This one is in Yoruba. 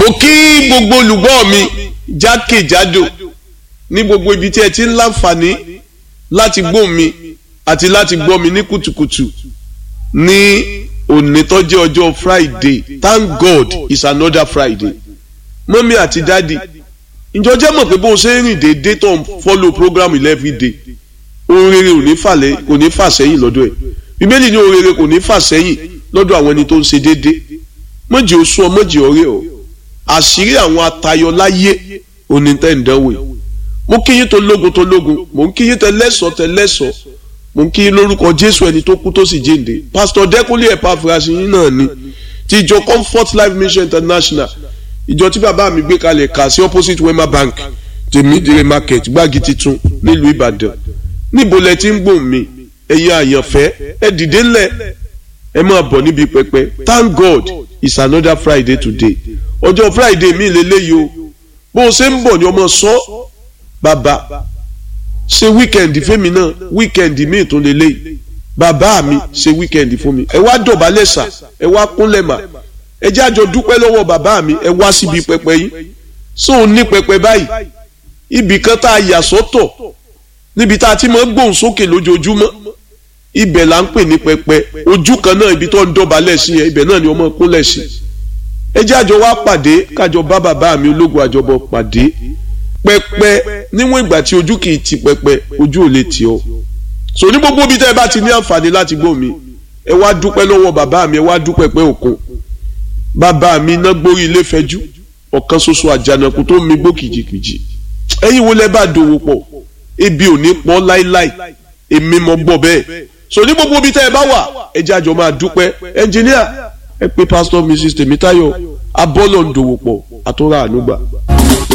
kí gbogbo olùgbọ́ mi jákèjádò ní gbogbo ibi tí ẹ ti ń láǹfààní láti gbọ́ mi àti láti gbọ́ mi ní kùtùkùtù ní òní tó jẹ́ ọjọ́ Friday. Thank God it's another Friday. Mọ́mí àti dádì ǹjọ́ jẹ́ mọ̀ pé bó ṣe ń rìn déédéé tó ń follow program every day ohun rere kò ní fà sẹ́yìn lọ́dọ̀ ẹ̀. Bíbélì ní ohun rere kò ní fà sẹ́yìn lọ́dọ̀ àwọn ẹni tó ń ṣe déédéé. Mọ̀jì oṣù ọ mọ̀jì ọ̀rẹ́ ọ àṣírí àwọn atayọ láyé onítẹ̀ǹdánwò. Mo kí yín tó lógun mo ń kí yín tẹlẹ́sọ̀ mo ń kí yín lórúkọ Jésù ẹni tó kú tó sì jíǹde. Pastor Dẹ́kunlé Epaphras yín náà ni ti ìjọ Comfort Life Mission International, ìjọ tí bàbá mi gbé kalẹ̀ kà sí opposite Wema Bank tèmídìrè market gbági titun nílùú Ìbàdàn. Níbo lẹ ti ń gbóhùn mi ẹ̀yin àyànfẹ́ ẹ dìde ńlẹ̀ ẹ máa bọ̀ níbi pẹpẹ. Thank God it's another Friday today. Ọjọ́ Friday mi lélẹ́yìí o bó o ṣe ń bọ̀ ni ọmọ sọ bàbá ṣe wíkẹ̀ndì fẹ́mi náà wíkẹ̀ndì mi tó lélẹ́yìí bàbá mi ṣe wíkẹ̀ndì fún mi ẹ wá dọ̀bálẹ̀ sà ẹ wá kúnlẹ̀ mà ẹ jẹ́ àjọ dúpẹ́ lọ́wọ́ bàbá mi ẹ wá síbi pẹpẹ yìí so ní pẹpẹ báyìí ibì kan tá a yà sọ́tọ̀ níbi tá a ti máa ń gbóhùn sókè lójoojúmọ́ ibẹ̀ là ń pè ní pẹpẹ ojú kan náà ibi tó ń dọ̀bálẹ̀ sí yẹn ibẹ̀ náà ni ọmọ kúnlẹ̀ sí ẹ jẹ́ àjọ wá pàdé kájọ bá bàbá mi ológun àjọbọ pàdé pẹpẹ níwọ̀n ìgbà tí ojú kì í ti pẹpẹ ojú ò lè tì ọ́ so ní gbogbo ibi tẹ́ ẹ bá ti ní àǹfààní láti gbọ́ mi ẹ wá dúpẹ́ lọ́wọ́ bàbá mi ẹ wá dúpẹ́ pé òkun bàbá mi iná gbórí ilé fẹjú ọ̀kan ṣoṣo àjànàkú tó mi gbó kìjìkìjì ẹ̀yin wo lẹ bá dòwò pọ̀ ebi ò ní pọ́n láíláí èmi mọ̀ gbọ́ bẹ́ẹ̀ so ní gbogbo ibi tẹ́ ẹ bá wà ẹ jẹ́ àjọ máa dúpẹ́ ẹnjìníà ẹ pé Pastor Mrs. Tèmítáyọ̀ abọ́lọ̀ ń dòwò pọ̀ àtúrà ànúgbà.